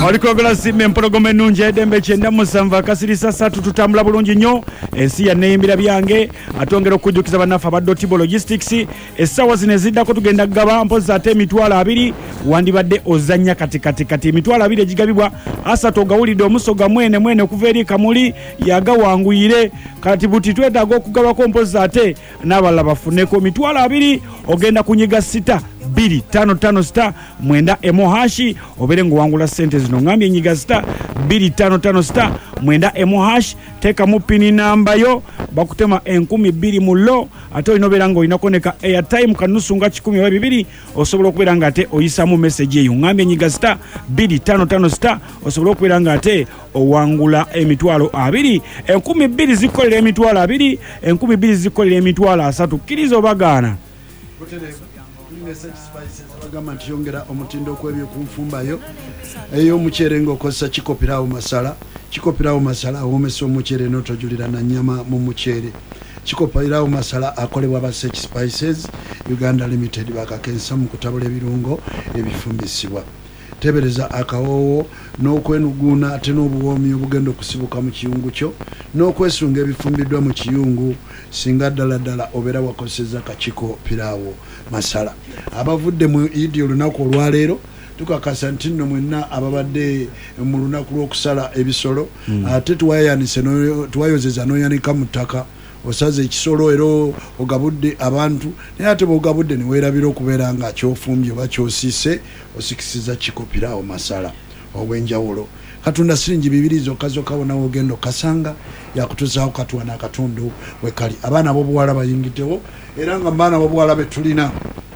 Olikwogera simme empologoma ennungi edembe kyenda musanvu akasirisa 3 tutambula bulungi nnyo ensi yanneeyimbira byange atongera okujjukiza bannaffe aba Dotibo Logistics essaawa zino eziddako tugenda kugaba mpozi ate emitwalo 2 wandibadde ozannya kati emitwalo 2 egigabibwa asatu ogawulidde omusoga mwene okuva eri Kamuli yagawanguyire kati buti twetaaga okugabako mpozi ate n'abalala bafuneko mitwalo 2 ogenda kunyiga 255 mwenda emohashi obere ngwangula sente zino ngambye nyiga 255 mwenda emohashi teka mu pini namba yo bakutema 10,000 mu lo ate inobera ngo inakoneka airtime kanusu nga 10 wa 2 osobola okubera nga ate oyisamu message eyo ngambye nyiga 255 osobola okubera nga ate owangula emitwalo 2 10,000 zikolera emitwalo 2 10,000 zikolera emitwalo 3 kirizo bagana spices abagamba nti yongera omutindo kwebyo kunfumbayo eyo muchere ngokosa chikopirawo masala awomesa omuchere notojulira na nyama mu muchere chikopirawo masala akolebwa ba Search Spices Uganda Limited bakakensa mu kutabula ebirungo ebifumbisibwa tebereza akawowo n'okwenuguna ate n'obuwoomi obugenda okusibuka mu kiyungu kyo n'okwesunga ebifumbiddwa mu kiyungu singa ddala obeera wakoseza kachiko piraawo masala abavudde mu idi olunaku olwaleero tukakasa nti nno mwenna ababadde mu lunaku lw'okusala ebisolo ate tuwayozeza n'oyanika mu ttaka osaze ekisolo era ogabudde abantu naye ate bw'ogabudde ne weerabira okubeera nga kyofumbye oba kyosiise osikisiza kikopiraawo masala obw'enjawulo katunda siringi 2 zokka wonawo ogenda okasanga yakutuzaako katuwa n'akatundu wekali abaana b'obuwala bayingitewo era nga baana b'obuwala betulina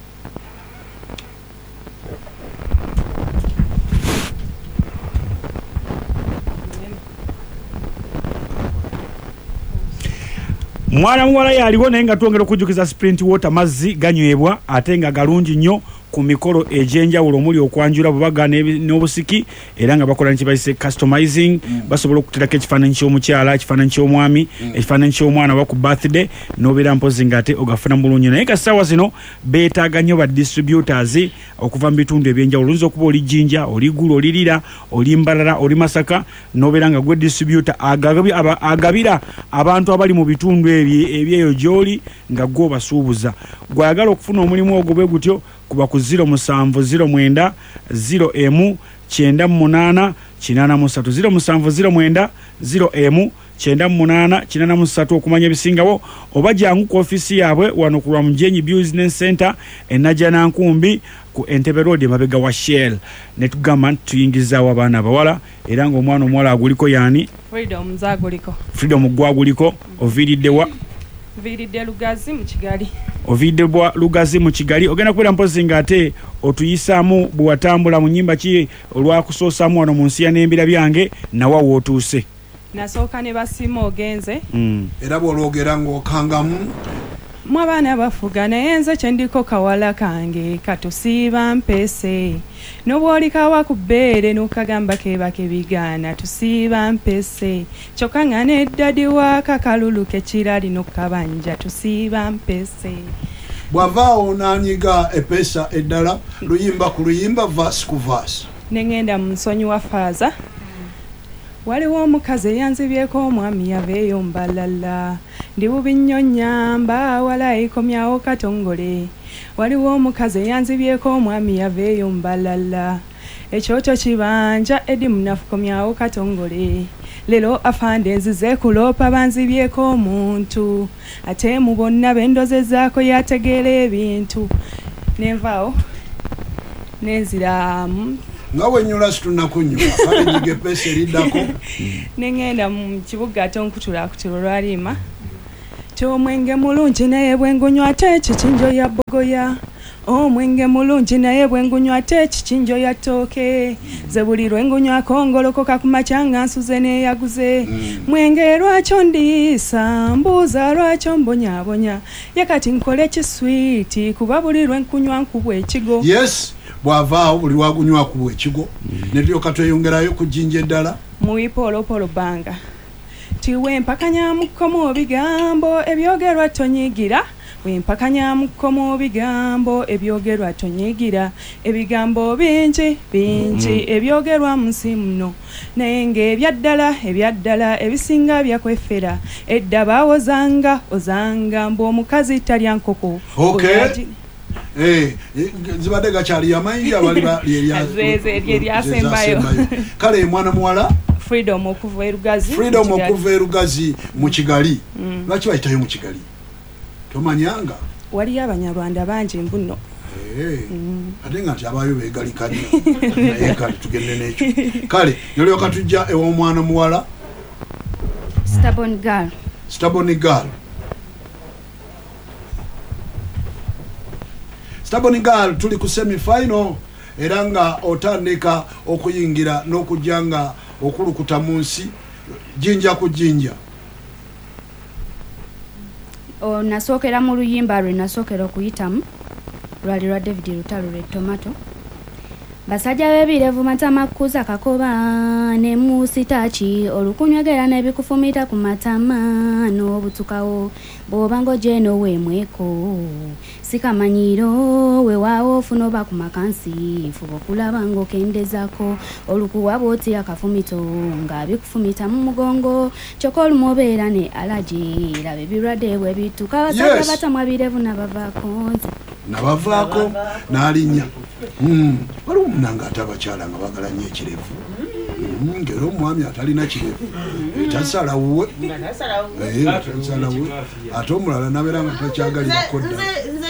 mwana muwala yaliwo naye nga twongera okujjukiza sprint water mazzi ganywebwa ate nga galungi nnyo ku mikolo egy'enjawulo omuli okwanjula bubaga n'obusiki era nga bakola nekibayise customizing basobola okuterako ekifaananyi ky'omukyala ekifaananyi ky'omwami ekifaananyi ky'omwana oba ku birthday n'obeera mpozi nga ate ogafuna mu bulungi naye kasaawa zino beetaaga nnyo ba distributors okuva mu bitundu ebyenjawulo oyinza okuba oli Jinja oli Gulu oli Lira oli Mbalala oli Masaka n'obeera nga gwe distributor agabira abantu abali mu bitundu ebyeyo gy'oli nga gwe obasuubuza gwayagala okufuna omulimu ogwo bwe gutyo kuba ku 0709 0M 98 83 0709 0M 98 okumanya ebisingawo oba jangu ku ofisi yaabwe wano ku Rwamujenyi Business Center enajana nkumbi ku Entebbe Road mabega wa Shell netugamba tuyingizaawo abaana abawala era nga omwana omuwala aguliko yani Freedom gwaguliko oviriddewa Viridde Lugazi mu Kigali. Ovidde Lugazi mu Kigali ogenda kubera mpozi nga ate otuyisaamu bwatambula mu nyimba ki olwakusoosamu wano mu nsi ya n'embira byange nawa wootuuse. Nasooka ne basima ogenze. Era bw'olwogera ng'okangamu mu abaana bafuga naye nze kye ndiko kawala kange katusiiba mpese n'obwolikawa ku bbeere n'okagamba keba kebigaana tusiiba mpese kyokka nga n'eddadi wa kakalulu kekirali n'okabanja tusiiba mpese bw'avaawo n'anyiga epesa eddala luyimba ku luyimba vaasi ku vaasi ne ngenda mu nsonyi wa faaza waliwo omukazi eyanzibyeko omwami yaveeyo mbalala ndi bubi nnyo nnyamba wala ikomyawo katongole waliwo omukazi eyanzibyeko omwami yaveeyo mbalala ekyoto kibanja edi munafukomyawo katongole lero afande nzize kuloopa banzibyeko omuntu ate mu bonna bendozezaako yategeera ebintu nenvaawo nenziramu nga wenyula situnakunywa kale nyige pesa eriddako nengenda mu kibuga ate onkutula olwalima omwenge mulungi naye bwengunywa ate ekikinjo ya bogoya omwenge mulungi naye bwengunywa ate ekikinjo ya ttooke ze buli lwengunywako ngolokoka ku makyanga nsuze neeyaguze mwenge lwakyo ndiisa mbuuza lwakyo mbonyabonya ye kati nkole kiswiti kuba buli lwenkunywa nkubwa ekigo yes bw'avaawo buli wagunywa kubwa ekigo neryoka tweyongerayo ku Jinja eddala mu Polo Banga tiwe mpakanyamukomu bigambo ebyogerwa tonyigira wempakanyamukko mu bigambo ebyogerwa tonyigira ebigambo bingi ebyogerwa mu nsi muno naye ng'ebyaddala ebisinga byakwefera edda baawozanga mbu omukazi talya nkoko zibadde gakyali yamanyi abali eryasembayo kale mwana muwala freedom okuva erugazi mu kigali lwaki bayitayo mu kigali tomanyanga waliyo abanyarwanda bangi mbuno ate nga nti abayo begalikanya naye kale tugende nekyo kale nolyoka tujja ew'omwana muwala stubborn girl tuli ku semi-final era nga otandika okuyingira n'okujja nga okulukuta mu nsi jinja ku jinja nasookera mu luyimba lwe nasookera okuyitamu lwali lwa David Lutalo lwe Tomato basajja bebirevu matamakuza kakoba ne musitachi olukunywegera nebikufumita ku matama n'obutukawo bw'obanga ojeno weemweko sikamanyiro weewaawo ofuna oba ku makansi fuba okulaba ng'okendezako olukuwa bw'oti akafumito nga bikufumita mu mugongo kyokka olumu obeera ne alaji laba ebirwadde bwe bituka abasajja batamwa birevu nabavaako n'alinnya waliwo omunanga ate abakyala nga bagala nnyo ekirevu ngera omwami atalina kirevu tasalawe ate omulala nabeera nga takyagalirako dda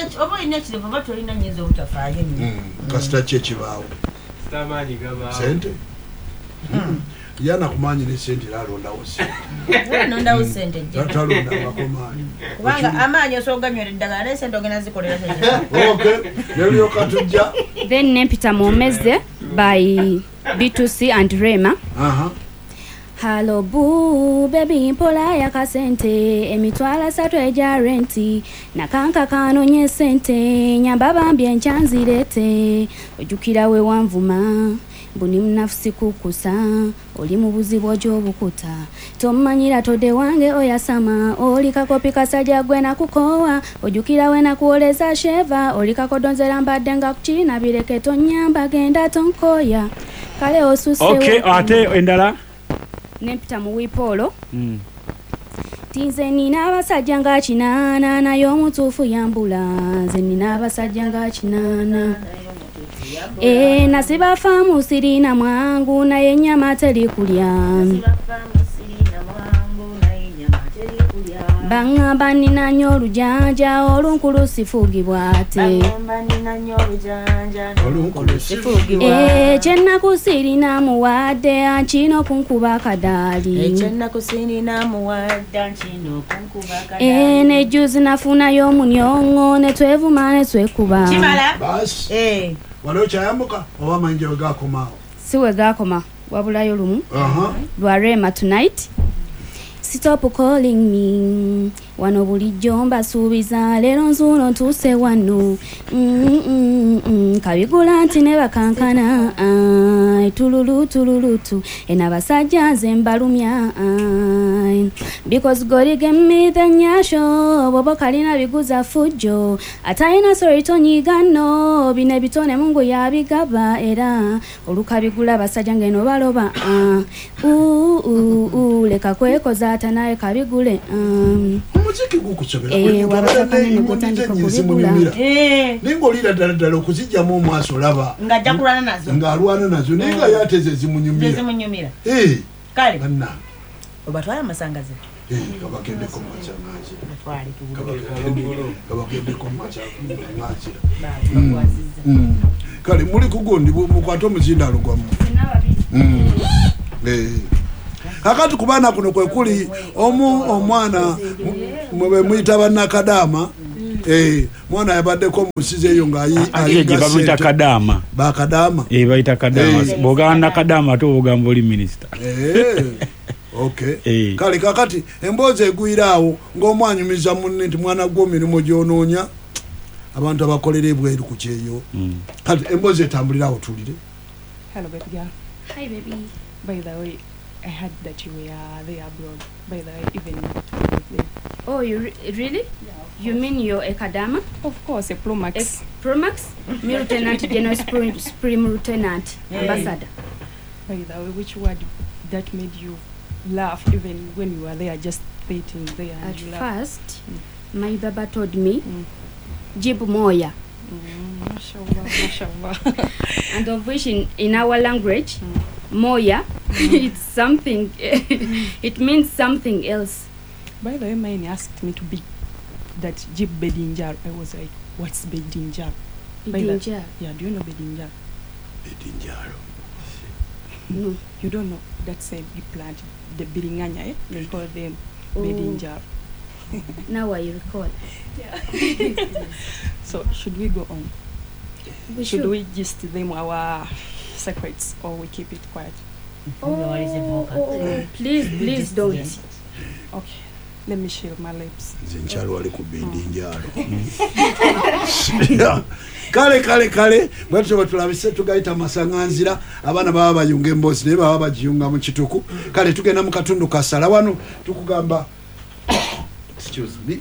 kasita ki ekibaawo sente yana kumanyi ne sente lalondawo sente talonda wakomanyi kubanga amaanyi osoganywera eddagala ne sente ogenda zikolera nelyoka tujja then nempita Momeze by B2C and Rema. Hello boo baby mpola ya kasente emitwala 3 eja renti nakanka kanonye sente nyamba bambye enchanzirete ojukira we wanvuma buni mnafusi kukusa oli mu buzibu ojobukuta tomanyira tode wange oyasama oli kakopi kasajja gwe nakukowa ojukira we nakuoleza sheva oli kakodonzera mbadde nga kuchina bireke tonyamba genda tonkoya kale osuse ate endala nempita mu Wipolo tinze nina abasajja nga 8 nayo omutuufu yambula nze nina abasajja nga 8 nasiba famu sirina mwangu naye ennyama teri kulya bangamba nina nnyo olujanja olunkulu sifugibwa ate kyennaku sirina muwadde ankino kunkuba akadaali nejjuzi nafunayo omunyongo netwevuma netwekuba waliwo kyayambuka oba amanyi gye wegakomaawo si wegakoma wabulayo lumu lwa Rema tonight stop calling me wano bulijjo mbasuubiza leero nzuuno ntuuse wano kabigula nti ne bakankana tululutu enabasajja nze mbalumya because God gave me the nyasho bobo kalina biguza fujjo atayina sorry tonyigano bine bitone Mungu yabigaba era olukabigula basajja ngeno baloba leka kwekoza atanaye kabigule omuziki gukusobera ningolira ddala okuzijjamu omwaso olaba ng'alwana nazo naye nga yateze zimunyumira kale obatwala amasangaze kabagendeko kale muli kugundi mukwate omuzindalo gwamu kakati kubaana kuno kwe kuli omwana mwe muyita bannakadaama mwana yabaddeko musize eyo ng'ayinga kadaama bakadaama bayita kadaama bwogamba kadaama ate obugamba oli minisita kale kakati emboozi egwiraawo ng'omwanyumiza munne nti mwana gw'omirimu gy'onoonya abantu abakolera ebweru ku kyeyo kati emboozi etambulirawo tulire. Hello baby girl. Hi baby. By the way, I heard that you were there abroad. By the way, even with them. Oh, you really? You mean you're a Kadama? Of course, a Promax. Promax? Me Lieutenant General Supreme Lieutenant Ambassador. By the way, which word that made you laugh even when you were there, just waiting there? At first, my Baba told me, Jib Moya. Mashallah, mashallah. And of which in our language, Moya, it's something, it means something else. By the way, mine asked me to be that Jib Bedinjar. I was like, what's Bedinjar? Bedinjar? Yeah, do you know Bedinjar? Bedinjar. No, you don't know. That's a big plant, the biringanya, they call them Bedinjar. Now I recall. Yeah. So, should we go on? Should we gist them our secrets or we keep it quiet? Please don't. Okay, let me shield my lips. Zinchalo wali kubindi njalo. Kale bwatyo batulabise tugaita masanganzira abana baba bayunga embozi ne baba bajiyunga mu kituku. Kale tugenda mu katundu kasala wano tukugamba excuse me.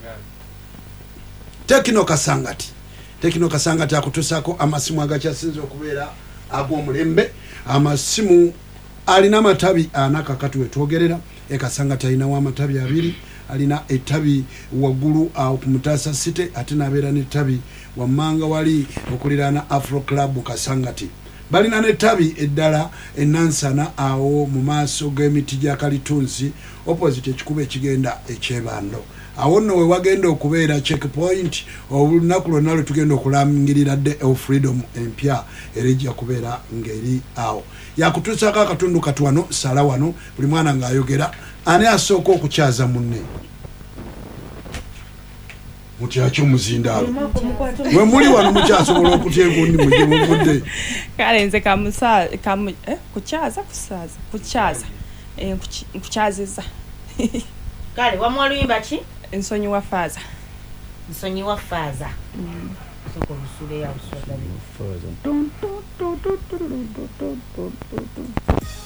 Tekino Kasangati akutusako amasimu agakyasinze okubeera ag'omulembe. Amasimu alina amatabi anakakati wetwogerera. Kasangati alinawo amatabi 2, alina ettabi waggulu awo ku Mutasa City ate n'abeera n'ettabi wammanga wali okuliraana Afro Club Kasangati. Balina n'ettabi eddala enansana awo mu maaso g'emiti gya Kalitunsi opposite ekikubo ekigenda ekyebando. Awo nno we wagenda okubeera checkpoint olunaku lwonna lwe tugenda okulangirira dde freedom empya erijja kubeera ng'eri awo. Yakutuusako akatundu katwano sala wano buli mwana ng'ayogera ani asooka okukyaza munne. Mutyakyo muzindaalo mwe muli wano mukyasobola okutya enkundi mugye muvudde. Kale nze kukyazizza. Kale wamwa luyimba ki? Ensonyi wa Faaza. Nsonyi wa Faaza. Soko busule ya busole.